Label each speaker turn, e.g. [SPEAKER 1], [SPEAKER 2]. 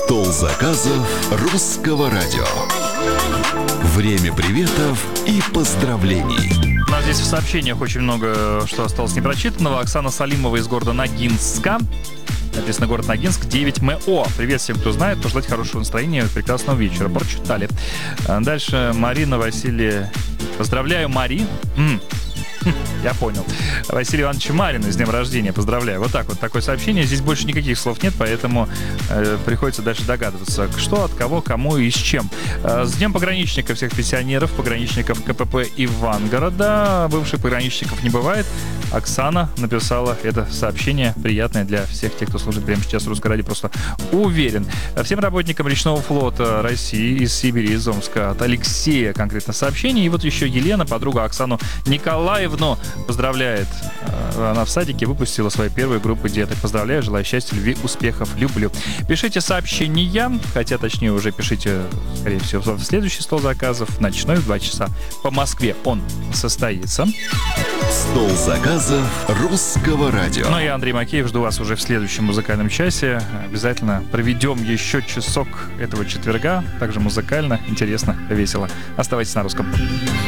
[SPEAKER 1] Стол заказов Русского радио. Время приветов и поздравлений.
[SPEAKER 2] У нас здесь в сообщениях очень много что осталось непрочитанного. Оксана Салимова из города Ногинска. Написано город Ногинск, 9МО. Привет всем, кто знает. Пожелать хорошего настроения, прекрасного вечера. Прочитали. Дальше Марина, Василий. Поздравляю, Мари. Я понял. Василий Иванович Марина с днем рождения. Поздравляю. Вот так вот. Такое сообщение. Здесь больше никаких слов нет, поэтому приходится дальше догадываться, что, от кого, кому и с чем. С днем пограничника всех пенсионеров, пограничников КПП Ивангорода. Бывших пограничников не бывает. Оксана написала это сообщение, приятное для всех тех, кто служит прямо сейчас в Русской радио, просто уверен. Всем работникам речного флота России из Сибири, из Омска, от Алексея конкретно сообщение. И вот еще Елена, подруга Оксану Николаевну, поздравляет. Она в садике выпустила свою первую группу деток. Поздравляю, желаю счастья, любви, успехов, люблю. Пишите сообщения, хотя точнее уже пишите, скорее всего, в следующий стол заказов, ночной в 2 часа по Москве он состоится.
[SPEAKER 1] Стол заказов Русского радио.
[SPEAKER 2] Ну и Андрей Макеев, жду вас уже в следующем музыкальном часе. Обязательно проведем еще часок этого четверга. Также музыкально, интересно, весело. Оставайтесь на Русском.